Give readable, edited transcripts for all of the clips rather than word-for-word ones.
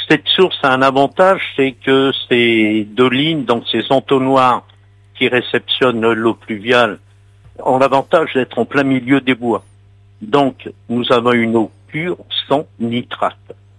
Cette source a un avantage, c'est que ces deux lignes, donc ces entonnoirs qui réceptionnent l'eau pluviale, ont l'avantage d'être en plein milieu des bois. Donc, nous avons une eau pure, sans nitrate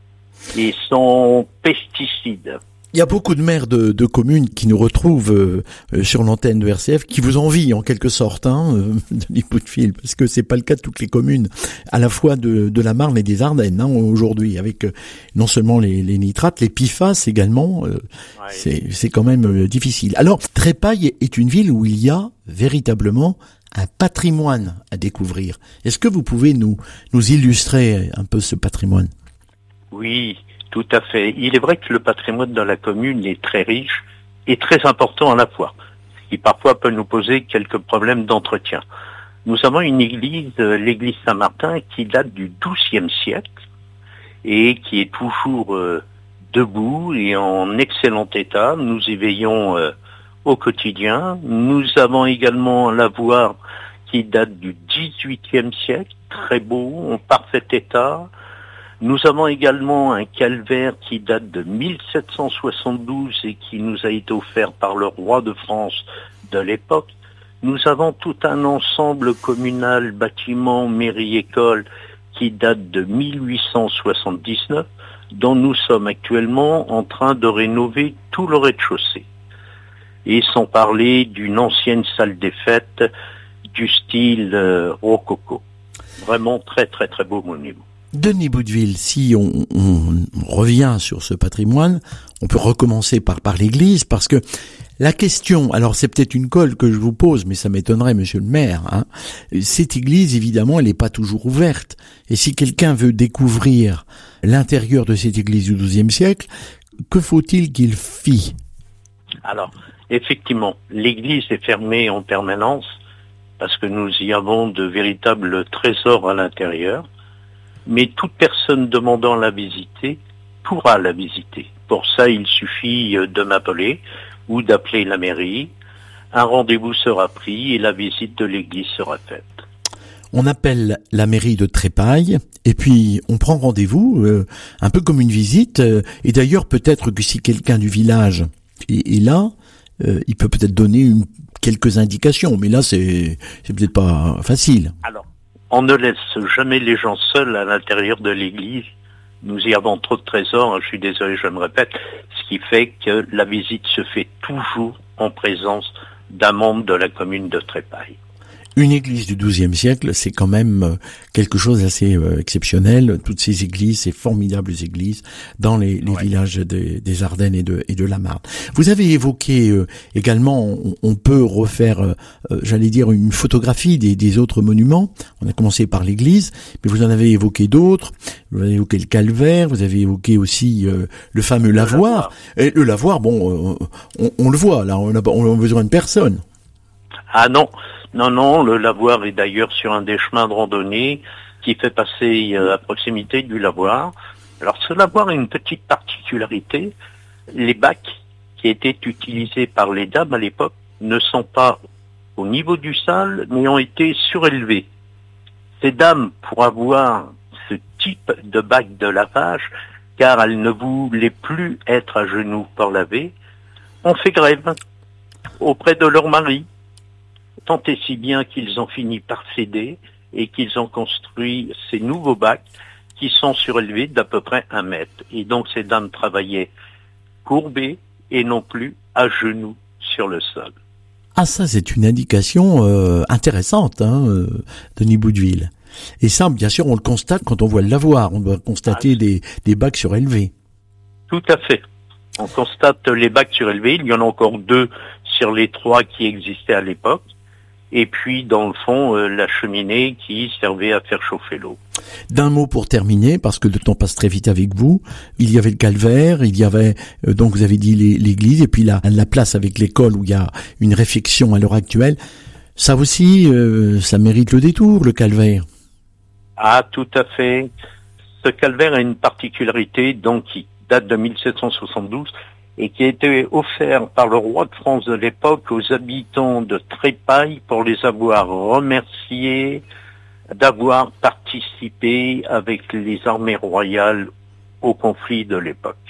et sans pesticides. Il y a beaucoup de maires de communes qui nous retrouvent sur l'antenne de RCF, qui vous envient en quelque sorte, Denis Bouteville, parce que c'est pas le cas de toutes les communes, à la fois de la Marne et des Ardennes, aujourd'hui, avec non seulement les nitrates, les PFAS également. C'est quand même difficile. Alors, Trépaille est une ville où il y a véritablement un patrimoine à découvrir. Est-ce que vous pouvez nous illustrer un peu ce patrimoine? Oui, tout à fait. Il est vrai que le patrimoine de la commune est très riche et très important à la fois, ce qui parfois peut nous poser quelques problèmes d'entretien. Nous avons une église, l'église Saint-Martin, qui date du XIIe siècle et qui est toujours debout et en excellent état. Nous y veillons au quotidien. Nous avons également un lavoir qui date du XVIIIe siècle, très beau, en parfait état. Nous avons également un calvaire qui date de 1772 et qui nous a été offert par le roi de France de l'époque. Nous avons tout un ensemble communal, bâtiment, mairie, école, qui date de 1879, dont nous sommes actuellement en train de rénover tout le rez-de-chaussée. Et sans parler d'une ancienne salle des fêtes du style rococo. Vraiment très très très beau monument. Denis Bouteville, si on revient sur ce patrimoine, on peut recommencer par l'église, parce que la question, alors c'est peut-être une colle que je vous pose, mais ça m'étonnerait, monsieur le maire, cette église, évidemment, elle n'est pas toujours ouverte. Et si quelqu'un veut découvrir l'intérieur de cette église du XIIe siècle, que faut-il qu'il fît? Alors, effectivement, l'église est fermée en permanence, parce que nous y avons de véritables trésors à l'intérieur. Mais toute personne demandant la visiter pourra la visiter. Pour ça, il suffit de m'appeler ou d'appeler la mairie. Un rendez-vous sera pris et la visite de l'église sera faite. On appelle la mairie de Trépaille et puis on prend rendez-vous, un peu comme une visite. Et d'ailleurs, peut-être que si quelqu'un du village est là, il peut peut-être donner quelques indications. Mais là, c'est peut-être pas facile. Alors, on ne laisse jamais les gens seuls à l'intérieur de l'église. Nous y avons trop de trésors, je suis désolé, je me répète, ce qui fait que la visite se fait toujours en présence d'un membre de la commune de Trépaille. Une église du XIIe siècle, c'est quand même quelque chose d'assez exceptionnel. Toutes ces églises, ces formidables églises dans les villages des Ardennes et de la Marne. Vous avez évoqué également, on peut refaire, j'allais dire, une photographie des autres monuments. On a commencé par l'église, mais vous en avez évoqué d'autres. Vous avez évoqué le calvaire, vous avez évoqué aussi le fameux lavoir. Et le lavoir, bon, on le voit, là, on a besoin de personne. Ah non. Non, le lavoir est d'ailleurs sur un des chemins de randonnée qui fait passer à proximité du lavoir. Alors ce lavoir a une petite particularité. Les bacs qui étaient utilisés par les dames à l'époque ne sont pas au niveau du sol, mais ont été surélevés. Ces dames, pour avoir ce type de bac de lavage, car elles ne voulaient plus être à genoux pour laver, ont fait grève auprès de leur mari. Tant et si bien qu'ils ont fini par céder et qu'ils ont construit ces nouveaux bacs qui sont surélevés d'à peu près 1 mètre. Et donc ces dames travaillaient courbées et non plus à genoux sur le sol. Ah, ça c'est une indication intéressante, Denis Bouteville. Et ça, bien sûr, on le constate quand on voit le lavoir. On doit constater des bacs surélevés. Tout à fait. On constate les bacs surélevés. Il y en a encore 2 sur les 3 qui existaient à l'époque. Et puis, dans le fond, la cheminée qui servait à faire chauffer l'eau. D'un mot pour terminer, parce que le temps passe très vite avec vous, il y avait le calvaire, il y avait, donc vous avez dit l'église, et puis la place avec l'école où il y a une réflexion à l'heure actuelle. Ça aussi, ça mérite le détour, le calvaire. Ah, tout à fait. Ce calvaire a une particularité, donc, qui date de 1772, et qui a été offert par le roi de France de l'époque aux habitants de Trépaille pour les avoir remerciés d'avoir participé avec les armées royales au conflit de l'époque.